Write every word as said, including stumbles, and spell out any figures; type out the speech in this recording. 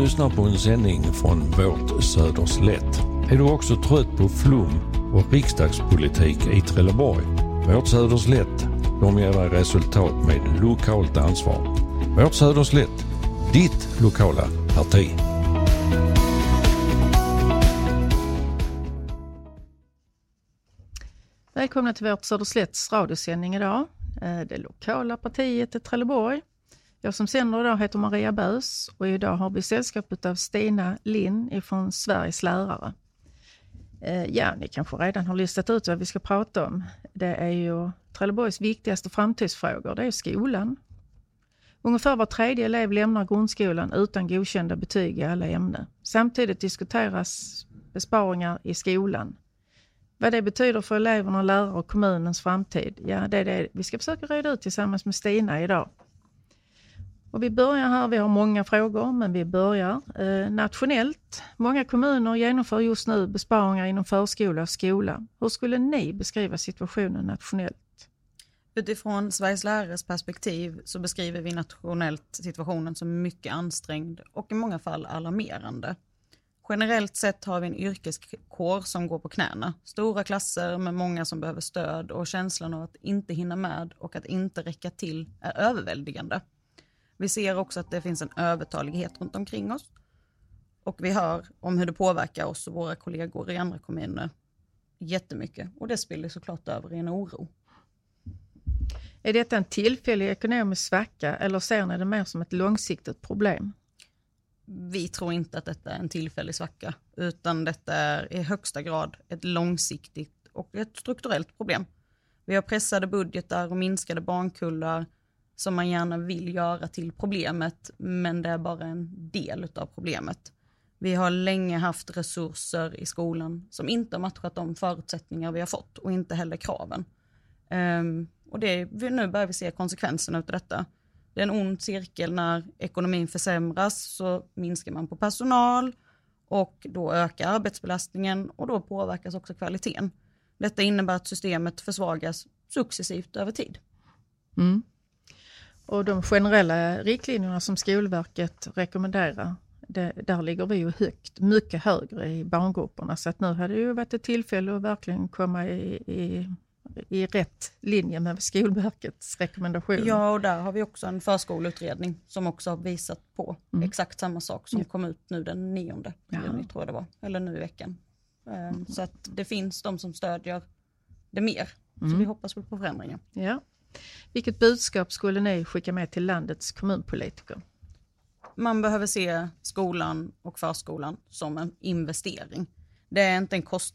lyssnar på en sändning från vårt Söderslätt. Är du också trött på flum och riksdagspolitik i Trelleborg? Vårt Söderslätt, de ger dig resultat med lokalt ansvar. Vårt Söderslätt, ditt lokala parti. Välkomna till vårt Söderslätts radiosändning idag. Det lokala partiet i Trelleborg. Jag som sänder idag heter Maria Bös och idag har vi sällskapet av Stina Linn från Sveriges lärare. Ja, ni kanske redan har listat ut vad vi ska prata om. Det är ju Trelleborgs viktigaste framtidsfrågor, det är skolan. Ungefär var tredje elev lämnar grundskolan utan godkända betyg i alla ämnen. Samtidigt diskuteras besparingar i skolan. Vad det betyder för eleverna, lärare och kommunens framtid, ja det är det vi ska försöka reda ut tillsammans med Stina idag. Och vi börjar här, vi har många frågor men vi börjar eh, nationellt. Många kommuner genomför just nu besparingar inom förskola och skola. Hur skulle ni beskriva situationen nationellt? Utifrån Sveriges lärares perspektiv så beskriver vi nationellt situationen som mycket ansträngd och i många fall alarmerande. Generellt sett har vi en yrkeskår som går på knäna. Stora klasser med många som behöver stöd och känslan av att inte hinna med och att inte räcka till är överväldigande. Vi ser också att det finns en övertalighet runt omkring oss. Och vi hör om hur det påverkar oss och våra kollegor i andra kommuner jättemycket. Och det spiller såklart över i en oro. Är detta en tillfällig ekonomisk svacka eller ser ni det mer som ett långsiktigt problem? Vi tror inte att detta är en tillfällig svacka utan detta är i högsta grad ett långsiktigt och ett strukturellt problem. Vi har pressade budgetar och minskade barnkullar som man gärna vill göra till problemet, men det är bara en del av problemet. Vi har länge haft resurser i skolan som inte har matchat de förutsättningar vi har fått och inte heller kraven. Um, och det, nu börjar vi se konsekvenserna av detta. Det är en ond cirkel. När ekonomin försämras så minskar man på personal och då ökar arbetsbelastningen och då påverkas också kvaliteten. Detta innebär att systemet försvagas successivt över tid. Mm. Och de generella riktlinjerna som Skolverket rekommenderar, det, där ligger vi ju högt, mycket högre i barngrupperna. Så att nu hade det ju varit ett tillfälle att verkligen komma i, i, i rätt linje med Skolverkets rekommendationer. Ja, och där har vi också en förskoleutredning som också har visat på mm. exakt samma sak som ja. kom ut nu den nionde juni tror jag det var, eller nu i veckan. Mm. Så att det finns de som stödjer det mer. Mm. Så vi hoppas på förändringar. Ja. Vilket budskap skulle ni skicka med till landets kommunpolitiker? Man behöver se skolan och förskolan som en investering. Det är inte en kost,